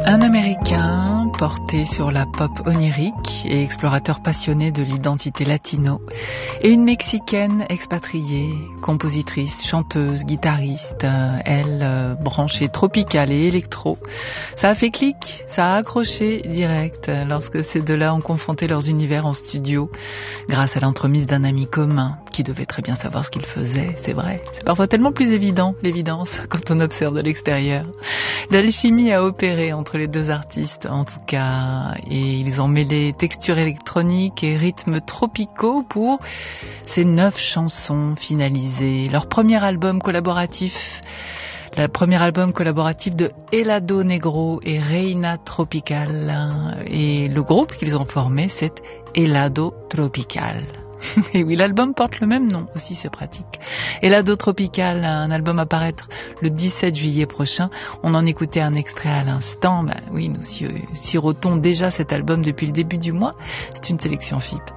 Un Américain porté sur la pop onirique et explorateur passionné de l'identité latino, et une Mexicaine expatriée, compositrice, chanteuse, guitariste, elle branchée tropicale et électro. Ça a fait clic, ça a accroché direct lorsque ces deux-là ont confronté leurs univers en studio, grâce à l'entremise d'un ami commun qui devait très bien savoir ce qu'il faisait, c'est vrai. C'est parfois tellement plus évident, l'évidence, quand on observe de l'extérieur. L'alchimie a opéré entre les deux artistes, en tout cas, et ils ont mêlé textures électroniques et rythmes tropicaux pour ces 9 chansons finalisées. Leur premier album collaboratif, le premier album collaboratif de Helado Negro et Reina Tropical. Et le groupe qu'ils ont formé, c'est Helado Tropical. Et oui, l'album porte le même nom aussi, c'est pratique. Helado Tropical, un album à paraître le 17 juillet prochain. On en écoutait un extrait à l'instant. Oui, nous sirotons déjà cet album depuis le début du mois. C'est une sélection FIP.